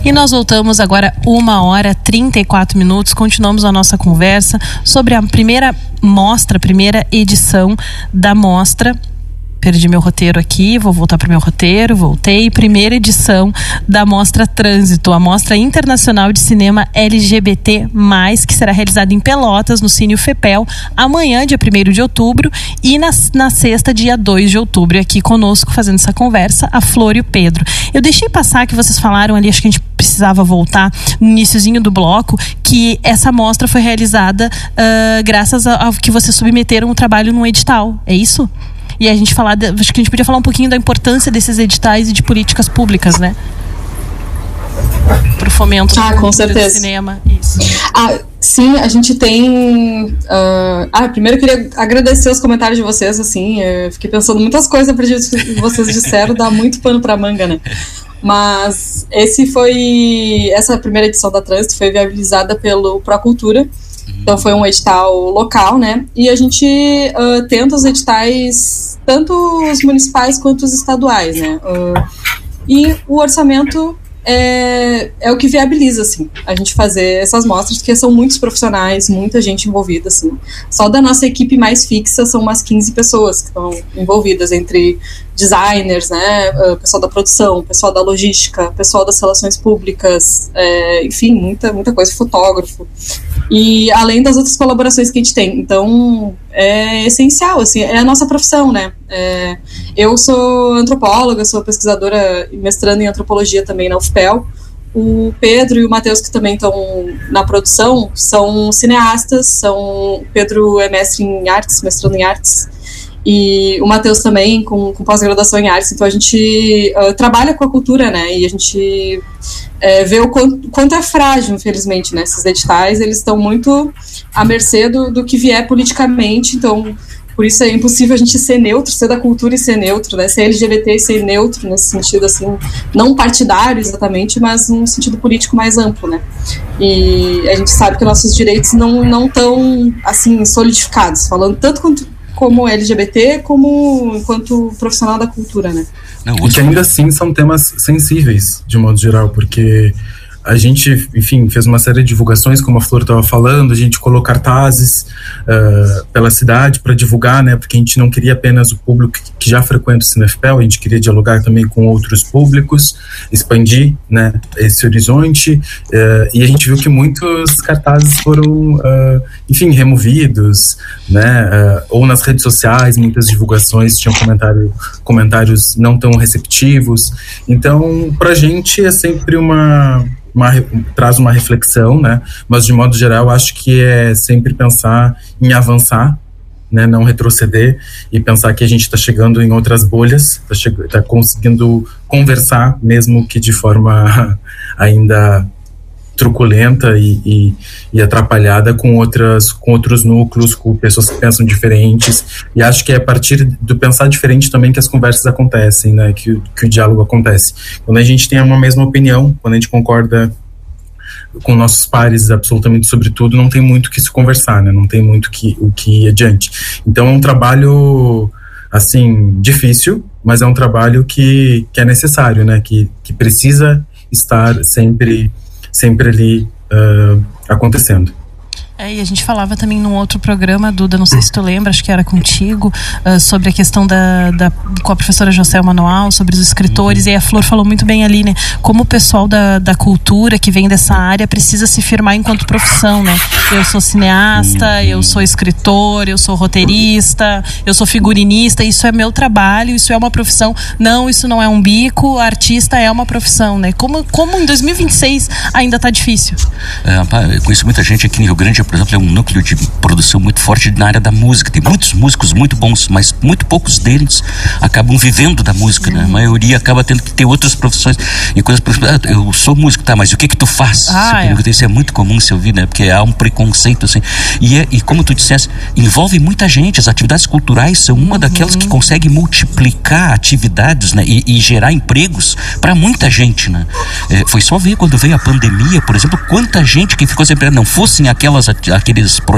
E nós voltamos agora 1h34. Continuamos a nossa conversa sobre a primeira edição da mostra. Perdi meu roteiro aqui, vou voltar para o meu roteiro, voltei. Primeira edição da Mostra Trânsito, a Mostra Internacional de Cinema LGBT+, que será realizada em Pelotas, no Cine FEPEL, amanhã, dia 1º de outubro, e na sexta, dia 2 de outubro. E aqui conosco, fazendo essa conversa, a Flor e o Pedro. Eu deixei passar que vocês falaram ali, acho que a gente precisava voltar no iniciozinho do bloco, que essa mostra foi realizada graças ao que vocês submeteram o trabalho num edital, é isso? E a gente acho que a gente podia falar um pouquinho da importância desses editais e de políticas públicas, né? Para o fomento com certeza. Do cinema. Isso. Sim, a gente tem... primeiro eu queria agradecer os comentários de vocês, assim, eu fiquei pensando muitas coisas a partir do que vocês disseram, dá muito pano pra manga, né? Mas essa primeira edição da Trânsito foi viabilizada pelo Procultura. Então foi um edital local, né? E a gente tenta os editais, tanto os municipais quanto os estaduais, né? E o orçamento é o que viabiliza, assim, a gente fazer essas mostras, porque são muitos profissionais, muita gente envolvida, assim. Só da nossa equipe mais fixa são umas 15 pessoas que estão envolvidas, entre designers, né, pessoal da produção, pessoal da logística, pessoal das relações públicas, enfim, muita coisa, fotógrafo. E além das outras colaborações que a gente tem. Então, é essencial, assim, é a nossa profissão, né? Eu sou antropóloga, sou pesquisadora e mestrando em antropologia também na UFPEL. O Pedro e o Matheus, que também estão na produção, são cineastas. O Pedro é mestre em artes, mestrando em artes. E o Matheus também, com pós-graduação em artes. Então a gente trabalha com a cultura, né? E a gente vê o quanto é frágil, infelizmente, né? Esses editais, eles estão muito à mercê do que vier politicamente. Então, por isso é impossível a gente ser neutro, ser da cultura e ser neutro, né? Ser LGBT e ser neutro nesse sentido, assim, não partidário exatamente, mas num sentido político mais amplo, né? E a gente sabe que nossos direitos não estão, assim, solidificados, falando tanto como LGBT, como enquanto profissional da cultura, né? E que ainda assim são temas sensíveis, de modo geral, porque a gente, enfim, fez uma série de divulgações, como a Flor estava falando, a gente colocou cartazes pela cidade para divulgar, né, porque a gente não queria apenas o público que já frequenta o CineFPEL, a gente queria dialogar também com outros públicos, expandir, né, esse horizonte, e a gente viu que muitos cartazes foram, enfim, removidos, né, ou nas redes sociais, muitas divulgações tinham comentários não tão receptivos. Então, pra gente é sempre traz uma reflexão, né? Mas de modo geral acho que é sempre pensar em avançar, né? Não retroceder, e pensar que a gente está chegando em outras bolhas, está conseguindo conversar, mesmo que de forma ainda truculenta e atrapalhada com outros núcleos, com pessoas que pensam diferentes, e acho que é a partir do pensar diferente também que as conversas acontecem, né, que o diálogo acontece. Quando a gente tem uma mesma opinião, quando a gente concorda com nossos pares absolutamente sobre tudo, não tem muito o que se conversar, né, não tem muito o que ir adiante. Então é um trabalho, assim, difícil, mas é um trabalho que é necessário, né, que precisa estar sempre ali acontecendo. E a gente falava também num outro programa, Duda, não sei se tu lembra, acho que era contigo, sobre a questão com a professora Joselma Noal, sobre os escritores, e a Flor falou muito bem ali, né, como o pessoal da cultura que vem dessa área precisa se firmar enquanto profissão, né? Eu sou cineasta, eu sou escritor, eu sou roteirista, eu sou figurinista, isso é meu trabalho, isso é uma profissão. Não, isso não é um bico, artista é uma profissão, né? Como em 2026 ainda tá difícil. Eu conheço muita gente aqui em Rio Grande, por exemplo, é um núcleo de produção muito forte na área da música. Tem muitos músicos muito bons, mas muito poucos deles acabam vivendo da música, né? A maioria acaba tendo que ter outras profissões e coisas. Eu sou músico, tá, mas o que tu faz? Isso é muito comum se ouvir, né? Porque há um preconceito, assim. E como tu disseste, envolve muita gente. As atividades culturais são uma daquelas que consegue multiplicar atividades, né? E gerar empregos para muita gente, né? Foi só ver quando veio a pandemia, por exemplo, quanta gente que ficou sem emprego. Não fossem aqueles projetos que foram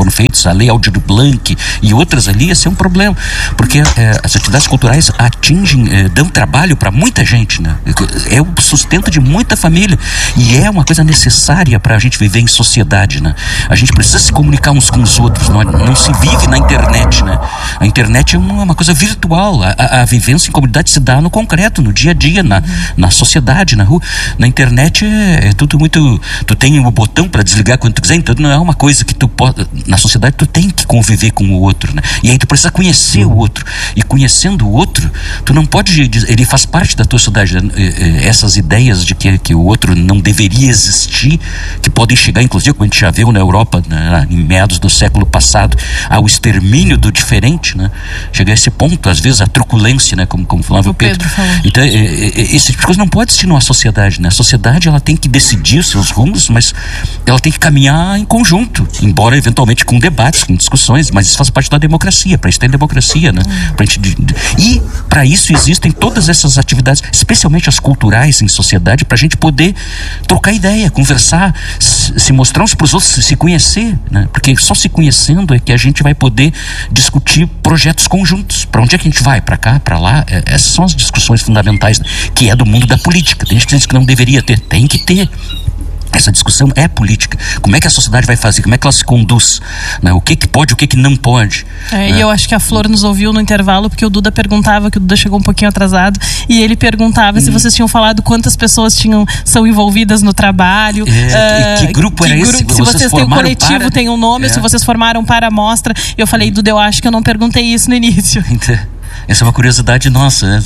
foram feitos, a Lei Aldir Blanc e outras ali, esse é um problema, porque as atividades culturais atingem, dão trabalho para muita gente, né? É o sustento de muita família e é uma coisa necessária para a gente viver em sociedade, né? A gente precisa se comunicar uns com os outros, não se vive na internet, né? A internet é uma coisa virtual, a vivência em comunidade se dá no concreto, no dia a dia, na sociedade, na rua. Na internet é tudo muito, tu tem o botão para desligar quando tu quiser, então não é uma coisa que tu pode, na sociedade tu tem que conviver com o outro, né? E aí tu precisa conhecer o outro, e conhecendo o outro, tu não pode, ele faz parte da tua sociedade, essas ideias de que o outro não deveria existir, que podem chegar, inclusive, como a gente já viu na Europa, né, em meados do século passado, ao extermínio do diferente, né? Chegar a esse ponto, às vezes a truculência, né? Como falava o Pedro. Então, esse tipo de coisa não pode existir numa sociedade, né? A sociedade, ela tem que decidir os seus rumos, mas ela tem que caminhar em conjunto, embora eventualmente com debates, com discussões, mas isso faz parte da democracia, para isso tem democracia, né? E para isso existem todas essas atividades, especialmente as culturais em sociedade, para a gente poder trocar ideia, conversar, se mostrar uns para os outros, se conhecer, né? Porque só se conhecendo é que a gente vai poder discutir projetos conjuntos. Para onde é que a gente vai? Para cá, para lá? Essas são as discussões fundamentais, né? Que é do mundo da política. Tem gente que diz que não deveria ter, tem que ter. Essa discussão é política. Como é que a sociedade vai fazer? Como é que ela se conduz? Né? O que pode, o que não pode? E eu acho que a Flor nos ouviu no intervalo, porque o Duda perguntava, que o Duda chegou um pouquinho atrasado, e ele perguntava se vocês tinham falado quantas pessoas são envolvidas no trabalho. Que grupo era esse? Se vocês têm um coletivo, tem um nome, se vocês formaram para a mostra. Eu falei, Duda, eu acho que eu não perguntei isso no início. Essa é uma curiosidade nossa, né?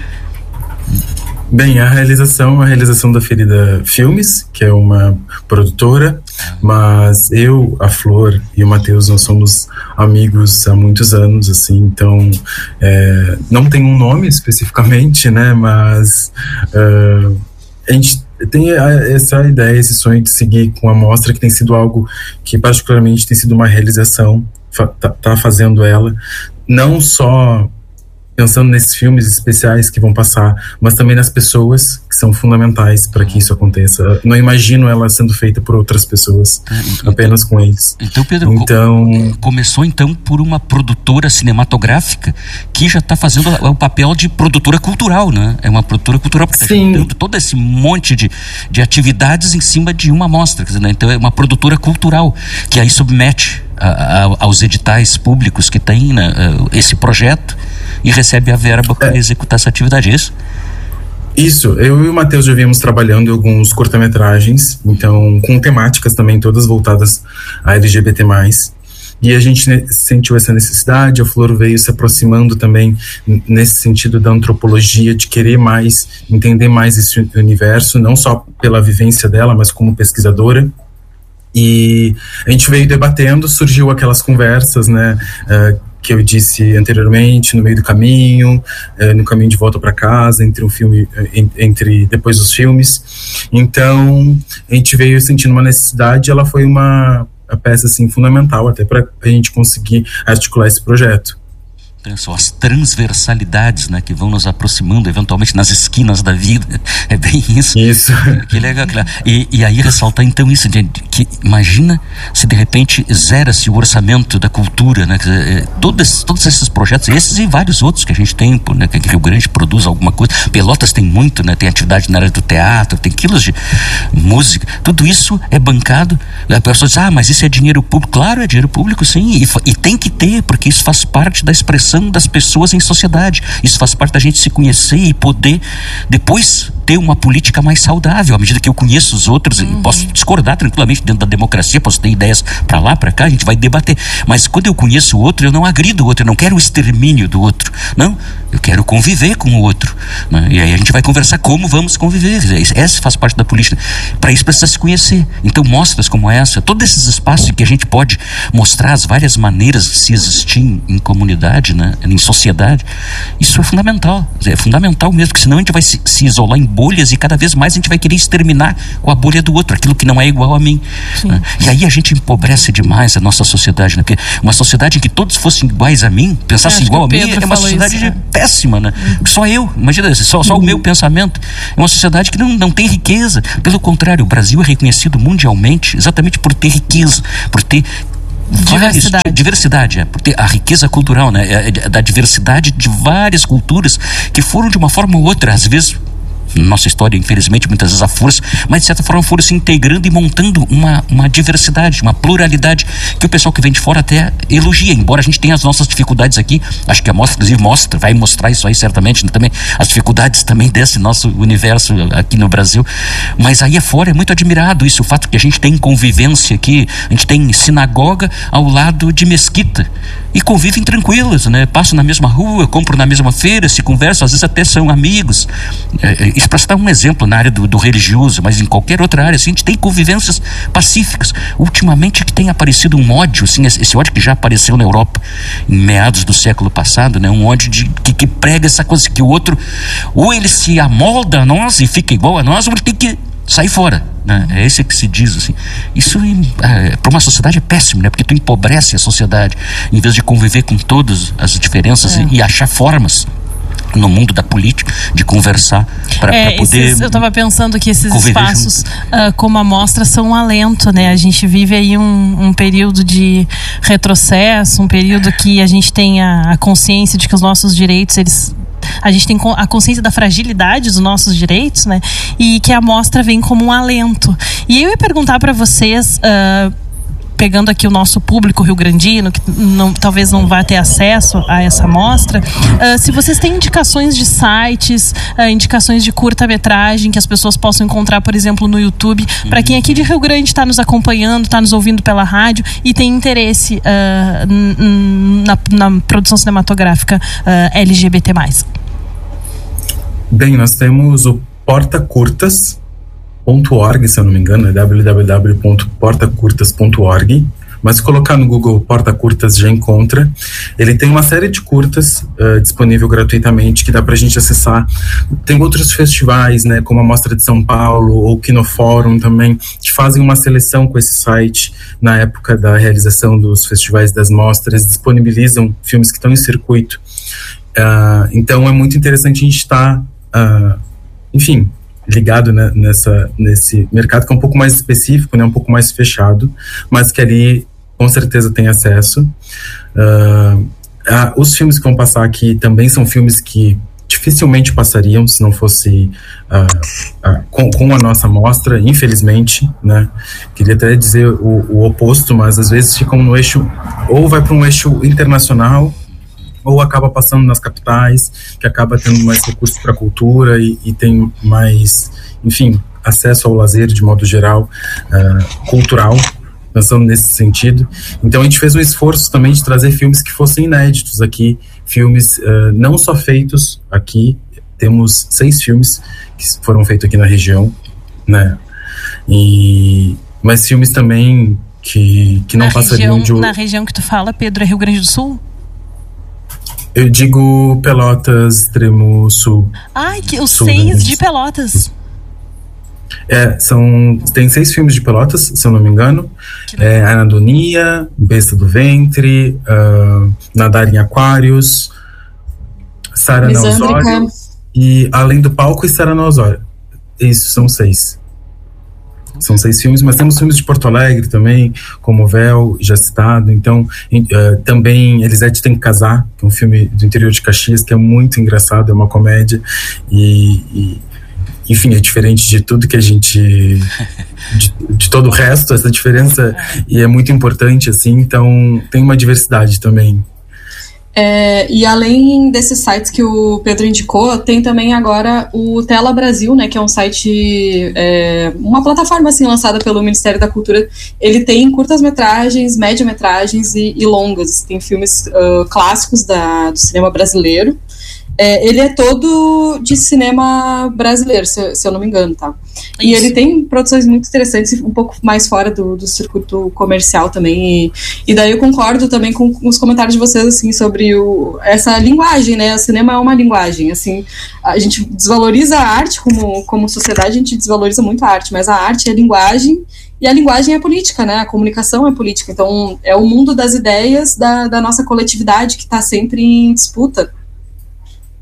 Bem, a realização da Ferida Filmes, que é uma produtora, mas eu, a Flor e o Matheus, nós somos amigos há muitos anos, assim, então não tem um nome especificamente, né, mas a gente tem essa ideia, esse sonho de seguir com a mostra, que tem sido algo que particularmente tem sido uma realização, tá fazendo ela, não só pensando nesses filmes especiais que vão passar, mas também nas pessoas que são fundamentais para que isso aconteça. Não imagino ela sendo feita por outras pessoas, apenas com eles. Então, Pedro, começou então por uma produtora cinematográfica que já está fazendo o papel de produtora cultural, né? É uma produtora cultural, porque está juntando todo esse monte de atividades em cima de uma mostra, né? Então é uma produtora cultural que aí submete aos editais públicos que tem, né, esse projeto, e recebe a verba para executar essa atividade, é isso? Isso, eu e o Matheus já viemos trabalhando em alguns curta-metragens, então com temáticas também todas voltadas a LGBT+, e a gente sentiu essa necessidade, a Flor veio se aproximando também nesse sentido da antropologia, de querer mais, entender mais esse universo, não só pela vivência dela, mas como pesquisadora. E a gente veio debatendo, surgiu aquelas conversas, né, que eu disse anteriormente, no meio do caminho, no caminho de volta para casa, depois dos filmes. Então, a gente veio sentindo uma necessidade, ela foi uma peça assim, fundamental até para a gente conseguir articular esse projeto. São as transversalidades, né, que vão nos aproximando eventualmente nas esquinas da vida. É bem isso. Isso. Que legal. E aí ressaltar então isso, que imagina se de repente zera-se o orçamento da cultura, né? Todos esses projetos, esses e vários outros que a gente tem, né, que Rio Grande produz alguma coisa. Pelotas tem muito, né? Tem atividade na área do teatro, tem quilos de música. Tudo isso é bancado. A pessoa diz, mas isso é dinheiro público. Claro, é dinheiro público, sim. E tem que ter, porque isso faz parte da expressão das pessoas em sociedade. Isso faz parte da gente se conhecer e poder depois ter uma política mais saudável. À medida que eu conheço os outros, e posso discordar tranquilamente dentro da democracia, posso ter ideias para lá, para cá, a gente vai debater. Mas quando eu conheço o outro, eu não agrido o outro, eu não quero o extermínio do outro. Não, eu quero conviver com o outro, né? E aí a gente vai conversar como vamos conviver. Essa faz parte da política. Para isso precisa se conhecer. Então mostras como essa, todos esses espaços que a gente pode mostrar as várias maneiras de se existir em comunidade, né? Em sociedade, isso é fundamental mesmo, porque senão a gente vai se isolar em bolhas e cada vez mais a gente vai querer exterminar com a bolha do outro, aquilo que não é igual a mim, né? E aí a gente empobrece demais a nossa sociedade, né? Porque uma sociedade em que todos fossem iguais a mim, pensassem igual a mim, é uma sociedade péssima, né? Só eu, imagina, só o meu pensamento, é uma sociedade que não tem riqueza. Pelo contrário, o Brasil é reconhecido mundialmente exatamente por ter riqueza, por ter Diversidade, porque a riqueza cultural, né, da diversidade de várias culturas que foram de uma forma ou outra, às vezes nossa história, infelizmente, muitas vezes a força, mas de certa forma foram se integrando e montando uma diversidade, uma pluralidade que o pessoal que vem de fora até elogia, embora a gente tenha as nossas dificuldades aqui. Acho que a mostra, inclusive, vai mostrar isso aí certamente, né, também, as dificuldades também desse nosso universo aqui no Brasil, mas aí afora é muito admirado isso, o fato que a gente tem convivência aqui, a gente tem sinagoga ao lado de mesquita e convivem tranquilos, né? Passam na mesma rua, compram na mesma feira, se conversam, às vezes até são amigos. Isso para citar um exemplo na área do religioso, mas em qualquer outra área, assim, a gente tem convivências pacíficas. Ultimamente que tem aparecido um ódio, assim, esse ódio que já apareceu na Europa em meados do século passado, né? Um ódio que prega essa coisa que o outro, ou ele se amolda a nós e fica igual a nós, ou ele tem que sair fora, né? É esse que se diz, assim. Isso para uma sociedade é péssimo, né? Porque tu empobrece a sociedade em vez de conviver com todas as diferenças e achar formas no mundo da política de conversar para poder. Eu estava pensando que esses espaços como a mostra são um alento, né? A gente vive aí um período de retrocesso, um período que a gente tem a consciência de que os nossos direitos, a gente tem a consciência da fragilidade dos nossos direitos, né? E que a mostra vem como um alento. E eu ia perguntar para vocês, pegando aqui o nosso público rio-grandino, que talvez não vá ter acesso a essa mostra, se vocês têm indicações de sites, indicações de curta-metragem que as pessoas possam encontrar, por exemplo, no YouTube, para quem aqui de Rio Grande está nos acompanhando, está nos ouvindo pela rádio e tem interesse na produção cinematográfica LGBT+. Bem, nós temos o portacurtas.org, se eu não me engano, é www.portacurtas.org, mas se colocar no Google Porta Curtas já encontra. Ele tem uma série de curtas disponível gratuitamente que dá pra gente acessar. Tem outros festivais, né, como a Mostra de São Paulo ou o Kinofórum também, que fazem uma seleção com esse site na época da realização dos festivais das mostras, disponibilizam filmes que estão em circuito. Então é muito interessante a gente estar, enfim, ligado, né, nesse mercado que é um pouco mais específico, né, um pouco mais fechado, mas que ali com certeza tem acesso. Os filmes que vão passar aqui também são filmes que dificilmente passariam se não fosse com a nossa mostra, infelizmente, né? Queria até dizer o oposto, mas às vezes ficam no eixo, ou vai para um eixo internacional, ou acaba passando nas capitais, que acaba tendo mais recursos para a cultura e tem mais, enfim, acesso ao lazer de modo geral, cultural, pensando nesse sentido. Então a gente fez um esforço também de trazer filmes que fossem inéditos aqui, filmes não só feitos aqui, temos 6 filmes que foram feitos aqui na região, né? Mas filmes também que não passariam de... Na região que tu fala, Pedro, é Rio Grande do Sul? Eu digo Pelotas, extremo sul. Ai, que os 6 de Pelotas. Tem 6 filmes de Pelotas, se eu não me engano. Anadonia, Besta do Ventre, Nadar em Aquários, Sara na Osório e Além do Palco e Sara na Osório. Isso, são 6. São 6 filmes, mas temos filmes de Porto Alegre também, como Véu, já citado. Então, também Elisete Tem que Casar, que é um filme do interior de Caxias, que é muito engraçado, é uma comédia. Enfim, é diferente de tudo que a gente... de todo o resto, essa diferença, e é muito importante, assim. Então, tem uma diversidade também. E além desses sites que o Pedro indicou, tem também agora o Tela Brasil, né, que é um site, uma plataforma assim lançada pelo Ministério da Cultura. Ele tem curtas-metragens, média-metragens e longas. Tem filmes clássicos do cinema brasileiro. Ele é todo de cinema brasileiro, se eu não me engano, tá? E ele tem produções muito interessantes, um pouco mais fora do circuito comercial também. E daí eu concordo também com os comentários de vocês, assim, sobre essa linguagem, né? O cinema é uma linguagem, assim. A gente desvaloriza a arte como sociedade, a gente desvaloriza muito a arte, mas a arte é linguagem. E a linguagem é política, né? A comunicação é política. Então, é o mundo das ideias da nossa coletividade que está sempre em disputa.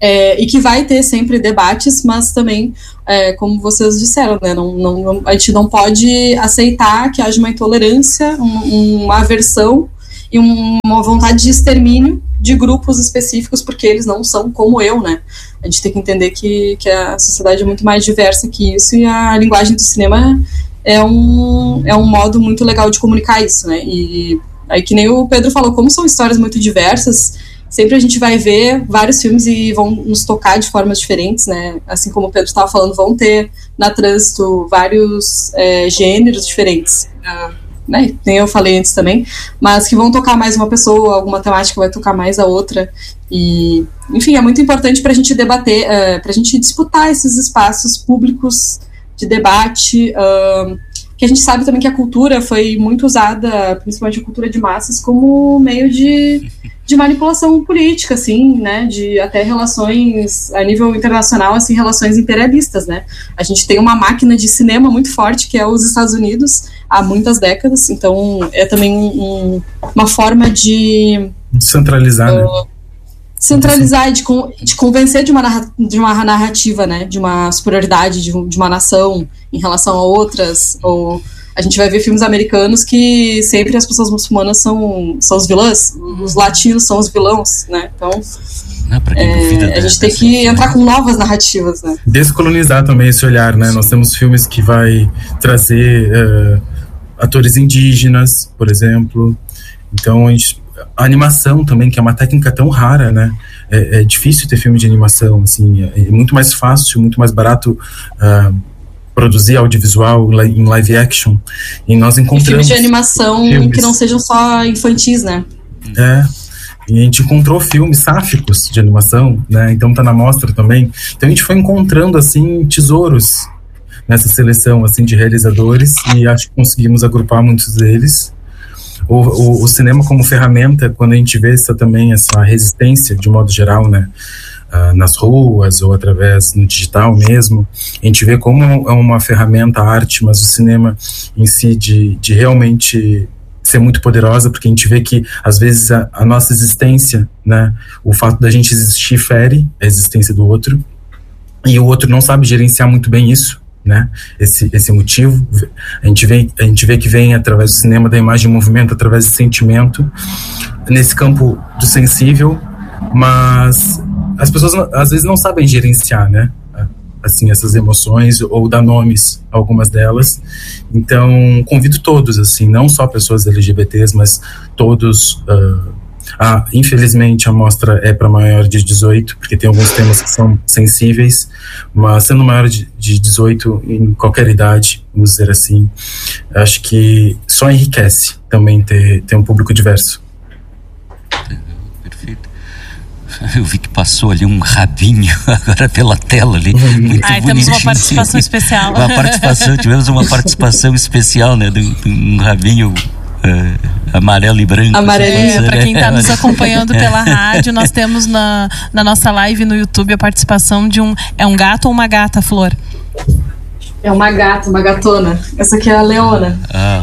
e que vai ter sempre debates, mas também, como vocês disseram, né, a gente não pode aceitar que haja uma intolerância, uma aversão e uma vontade de extermínio de grupos específicos, porque eles não são como eu, né? A gente tem que entender que a sociedade é muito mais diversa que isso, e a linguagem do cinema é um modo muito legal de comunicar isso, né? E aí, que nem o Pedro falou, como são histórias muito diversas, sempre a gente vai ver vários filmes e vão nos tocar de formas diferentes, né? Assim como o Pedro estava falando, vão ter na Trânsito vários gêneros diferentes, né? Nem eu falei antes também, mas que vão tocar mais uma pessoa, alguma temática vai tocar mais a outra. E, enfim, é muito importante para a gente debater, para a gente disputar esses espaços públicos de debate, que a gente sabe também que a cultura foi muito usada, principalmente a cultura de massas, como meio de manipulação política, assim, né, de até relações a nível internacional, assim, relações imperialistas, né. A gente tem uma máquina de cinema muito forte, que é os Estados Unidos, há muitas décadas, então é também uma forma de centralizar, né? Centralizar e de convencer de uma narrativa, né, de uma superioridade de uma nação em relação a outras. Ou a gente vai ver filmes americanos que sempre as pessoas muçulmanas são os vilãs, os latinos são os vilões, né? Então a gente tem que entrar com novas narrativas, né? Descolonizar também esse olhar, né? Nós temos filmes que vai trazer atores indígenas, por exemplo. Então a animação também, que é uma técnica tão rara, né? É difícil ter filme de animação, assim, é muito mais fácil, muito mais barato produzir audiovisual em live action, e nós encontramos... filmes de animação que não sejam só infantis, né? E a gente encontrou filmes sáficos de animação, né? Então tá na mostra também. Então a gente foi encontrando, assim, tesouros nessa seleção, assim, de realizadores, e acho que conseguimos agrupar muitos deles. O cinema como ferramenta, quando a gente vê essa resistência, de modo geral, né, nas ruas ou através no digital mesmo, a gente vê como é uma ferramenta, a arte, mas o cinema em si de realmente ser muito poderosa, porque a gente vê que às vezes a nossa existência, né, o fato da gente existir fere a existência do outro, e o outro não sabe gerenciar muito bem isso, né? Esse motivo a gente vê que vem através do cinema, da imagem em movimento, através do sentimento, nesse campo do sensível, mas as pessoas às vezes não sabem gerenciar, né, assim, essas emoções, ou dar nomes a algumas delas. Então convido todos, assim, não só pessoas LGBTs, mas todos. Infelizmente a mostra é para maior de 18, porque tem alguns temas que são sensíveis, mas sendo maior de 18 em qualquer idade, vamos dizer assim, acho que só enriquece também ter um público diverso. Perfeito. Eu vi que passou ali um rabinho agora pela tela ali. Muito temos uma participação especial. Tivemos uma participação especial, né, de um rabinho amarelo e branco. Para quem está nos acompanhando pela rádio, nós temos na nossa live no YouTube a participação de um gato ou uma gata, Flor? É uma gata, uma gatona. Essa aqui é a Leona.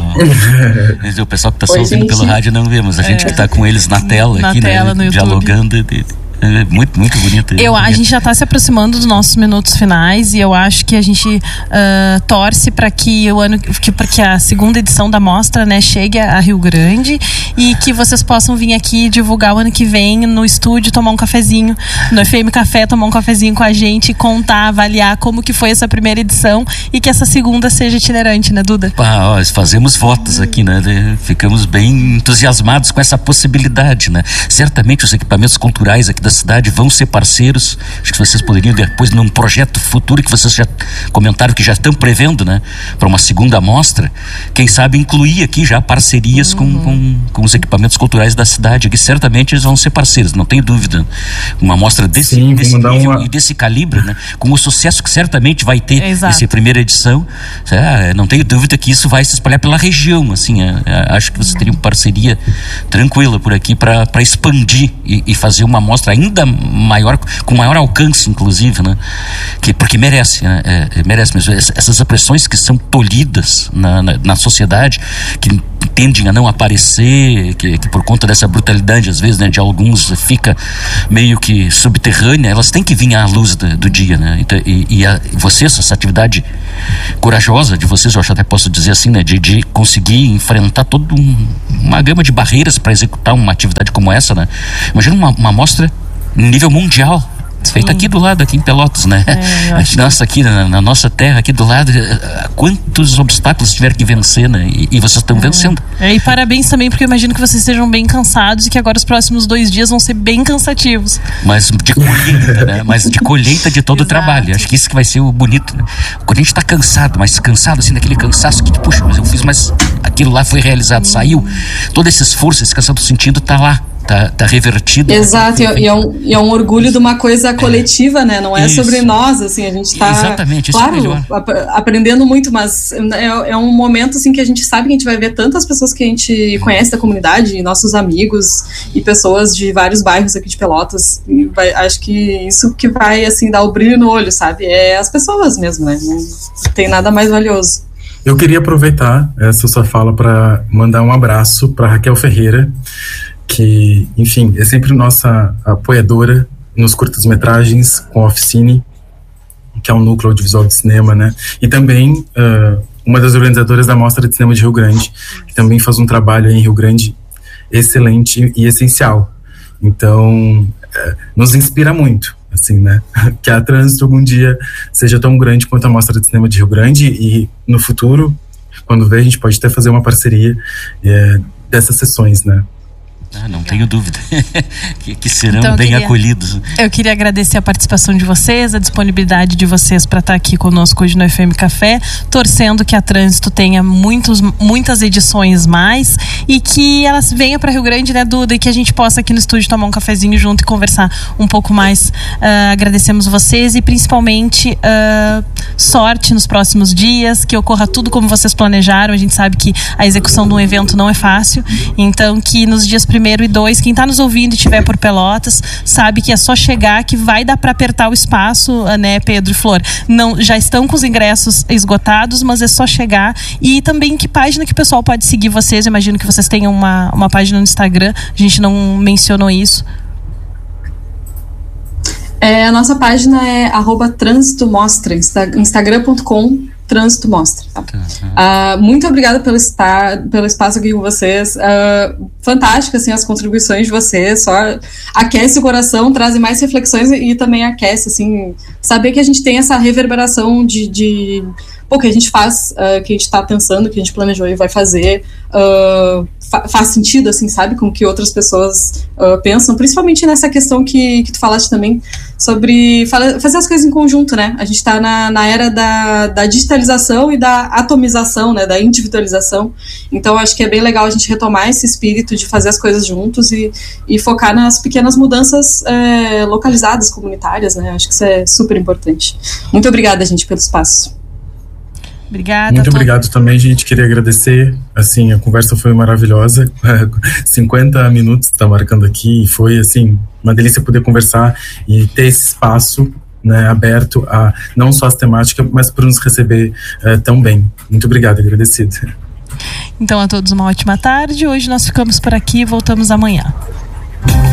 O pessoal que está só ouvindo pelo rádio não vê, mas a gente que está com eles na tela aqui, tela, né, no dialogando. É muito, muito bonito. A gente já está se aproximando dos nossos minutos finais, e eu acho que a gente torce para que porque a segunda edição da mostra, né, chegue a Rio Grande, e que vocês possam vir aqui divulgar o ano que vem no estúdio, tomar um cafezinho no FM Café, tomar um cafezinho com a gente, contar, avaliar como que foi essa primeira edição, e que essa segunda seja itinerante, né, Duda? Fazemos votos aqui, né? Ficamos bem entusiasmados com essa possibilidade, né? Certamente os equipamentos culturais aqui da cidade vão ser parceiros. Acho que vocês poderiam depois, num projeto futuro que vocês já comentaram que já estão prevendo, né, para uma segunda mostra, quem sabe incluir aqui já parcerias com os equipamentos culturais da cidade, que certamente eles vão ser parceiros, não tenho dúvida. Uma mostra desse nível e desse calibre, né, com o sucesso que certamente vai ter essa primeira edição, não tenho dúvida que isso vai se espalhar pela região, assim. Acho que vocês teriam parceria tranquila por aqui para expandir e fazer uma mostra ainda maior, com maior alcance, inclusive, né? Porque merece, né? Merece mesmo. Essas expressões que são tolhidas na sociedade, que tendem a não aparecer, que por conta dessa brutalidade, às vezes, né, de alguns, fica meio que subterrânea, elas têm que vir à luz do dia, né? Então, vocês, essa atividade corajosa de vocês, eu até posso dizer assim, né, de conseguir enfrentar toda uma gama de barreiras para executar uma atividade como essa, né? Imagina uma mostra nível mundial, feita aqui do lado, aqui em Pelotas, né? Nossa, aqui na nossa terra, aqui do lado, quantos obstáculos tiveram que vencer, né? E vocês estão vencendo. E parabéns também, porque eu imagino que vocês estejam bem cansados e que agora os próximos 2 dias vão ser bem cansativos. Mas de colheita, né? Mas de colheita de todo o trabalho. Acho que isso que vai ser o bonito, né? Quando a gente tá cansado, mas cansado assim, daquele cansaço que, puxa, mas eu fiz, mas aquilo lá foi realizado, saiu. Todo esse esforço, esse cansaço do sentido tá lá. Tá revertido. Exato, e é um orgulho de uma coisa coletiva, né? Não é sobre nós, assim, a gente tá... Exatamente, isso claro, é melhor. Aprendendo muito, mas é um momento, assim, que a gente sabe que a gente vai ver tantas pessoas que a gente conhece da comunidade, nossos amigos e pessoas de vários bairros aqui de Pelotas. Acho que isso que vai, assim, dar o brilho no olho, sabe? É as pessoas mesmo, né? Não tem nada mais valioso. Eu queria aproveitar essa sua fala para mandar um abraço para Raquel Ferreira, que, enfim, é sempre nossa apoiadora nos curtas-metragens com a Oficine, que é um núcleo audiovisual de cinema, né? E também uma das organizadoras da Mostra de Cinema de Rio Grande, que também faz um trabalho em Rio Grande excelente e essencial. Então, nos inspira muito, assim, né? Que a Trânsito algum dia seja tão grande quanto a Mostra de Cinema de Rio Grande, e no futuro, quando ver, a gente pode até fazer uma parceria dessas sessões, né? Não tenho dúvida que serão então, bem acolhidos. Eu queria agradecer a participação de vocês, a disponibilidade de vocês para estar aqui conosco hoje no FM Café, torcendo que a Trânsito tenha muitas edições mais e que elas venham para Rio Grande, né, Duda, e que a gente possa aqui no estúdio tomar um cafezinho junto e conversar um pouco mais. Agradecemos vocês e principalmente sorte nos próximos dias, que ocorra tudo como vocês planejaram. A gente sabe que a execução de um evento não é fácil, então que nos dias 1º e 2, quem está nos ouvindo e estiver por Pelotas, sabe que é só chegar que vai dar para apertar o espaço, né, Pedro e Flor? Não, já estão com os ingressos esgotados, mas é só chegar. E também que página que o pessoal pode seguir vocês? Eu imagino que vocês tenham uma página no Instagram, a gente não mencionou isso. A nossa página é @trânsitomostra, instagram.com Trânsito Mostra. Muito obrigada pelo espaço aqui com vocês. Fantástico, assim, as contribuições de vocês. Só aquece o coração, trazem mais reflexões e também aquece, assim, saber que a gente tem essa reverberação de que a gente faz, que a gente está pensando, que a gente planejou e vai fazer, faz sentido, assim, sabe, com que outras pessoas pensam, principalmente nessa questão que tu falaste também, sobre fazer as coisas em conjunto, né? A gente está na era da digitalização e da atomização, né, da individualização. Então acho que é bem legal a gente retomar esse espírito de fazer as coisas juntos e focar nas pequenas mudanças localizadas, comunitárias, né? Acho que isso é super importante. Muito obrigada, gente, pelo espaço. Obrigada. Muito obrigado também, gente. Queria agradecer. Assim, a conversa foi maravilhosa. 50 minutos está marcando aqui e foi, assim, uma delícia poder conversar e ter esse espaço, né, aberto a não só as temáticas, mas por nos receber tão bem. Muito obrigado, agradecido. Então, a todos uma ótima tarde. Hoje nós ficamos por aqui e voltamos amanhã.